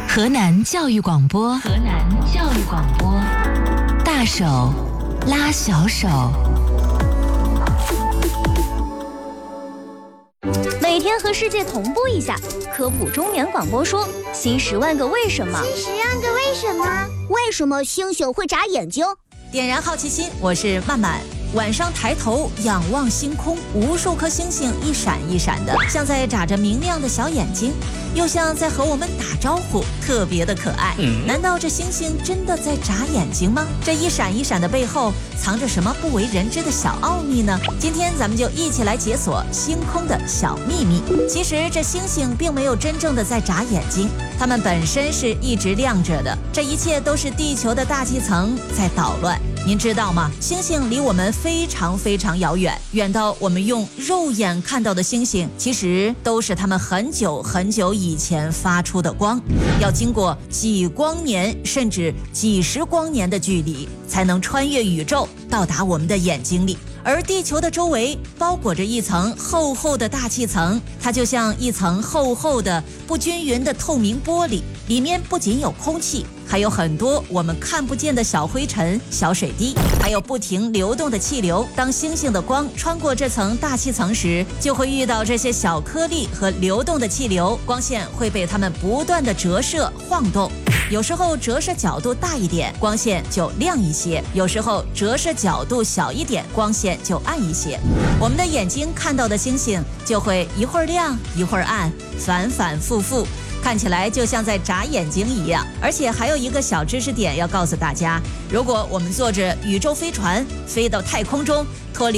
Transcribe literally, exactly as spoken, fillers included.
河南教育广播，河南教育广播，大手拉小手。 每天和世界同步一下，科普中原广播说新十万个为什么。 新十万个为什么？为什么星星会眨眼睛？ 点燃好奇心，我是曼曼。晚上抬头仰望星空，无数颗星星一闪一闪的，像在眨着明亮的小眼睛，又像在和我们打招呼，特别的可爱。嗯、难道这星星真的在眨眼睛吗？这一闪一闪的背后藏着什么不为人知的小奥秘呢？今天咱们就一起来解锁星空的小秘密。其实这星星并没有真正的在眨眼睛，它们本身是一直亮着的，这一切都是地球的大气层在捣乱。您知道吗？星星离我们非常非常遥远，远到我们用肉眼看到的星星，其实都是它们很久很久以前发出的光，要经过几光年甚至几十光年的距离，才能穿越宇宙到达我们的眼睛里。而地球的周围包裹着一层厚厚的大气层，它就像一层厚厚的不均匀的透明玻璃，里面不仅有空气，还有很多我们看不见的小灰尘、小水滴，还有不停流动的气流。当星星的光穿过这层大气层时，就会遇到这些小颗粒和流动的气流，光线会被它们不断的折射晃动。有时候折射角度大一点，光线就亮一些；有时候折射角度小一点，光线就暗一些。我们的眼睛看到的星星就会一会儿亮一会儿暗，反反复复，看起来就像在眨眼睛一样。而且还有一个小知识点要告诉大家，如果我们坐着宇宙飞船飞到太空中，脱离